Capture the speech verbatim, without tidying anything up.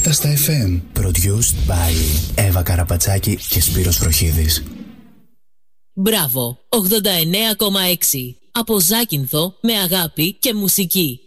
Νύχτα στα εφ εμ. Produced by Εύα Καραπατσάκη και Σπύρος Φροχίδης. Μπράβο, ογδόντα εννέα κόμμα έξι. Από Ζάκυνθο με αγάπη και μουσική.